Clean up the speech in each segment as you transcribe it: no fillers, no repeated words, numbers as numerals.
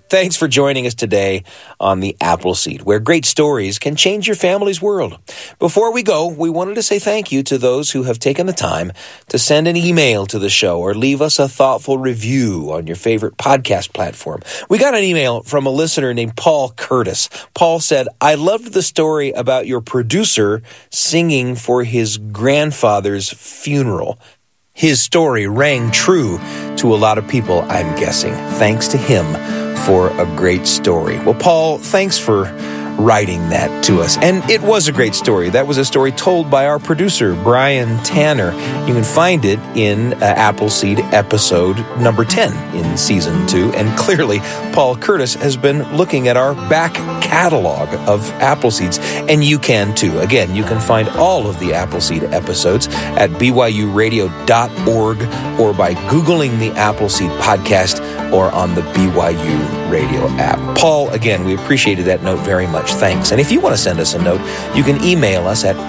Thanks for joining us today on the Appleseed, where great stories can change your family's world. Before we go, we wanted to say thank you to those who have taken the time to send an email to the show or leave us a thoughtful review on your favorite podcast platform. We got an email from a listener named Paul Curtis. Paul said, "I loved the story about your producer singing for his grandfather's funeral. His story rang true to a lot of people, I'm guessing. Thanks to him for a great story." Well, Paul, thanks for writing that to us. And it was a great story. That was a story told by our producer, Brian Tanner. You can find it in Appleseed episode number 10 in season 2. And clearly, Paul Curtis has been looking at our back catalog of Appleseeds. And you can too. Again, you can find all of the Appleseed episodes at byuradio.org or by Googling the Appleseed podcast or on the BYU Radio app. Paul, again, we appreciated that note very much. Thanks. And if you want to send us a note, you can email us at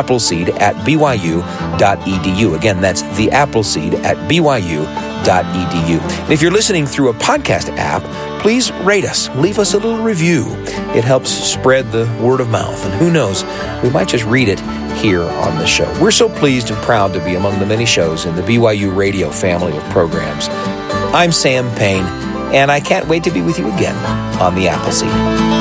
theappleseed@byu.edu. Again, that's theappleseed@byu.edu. And if you're listening through a podcast app, please rate us. Leave us a little review. It helps spread the word of mouth. And who knows, we might just read it here on the show. We're so pleased and proud to be among the many shows in the BYU Radio family of programs. I'm Sam Payne, and I can't wait to be with you again on the Appleseed.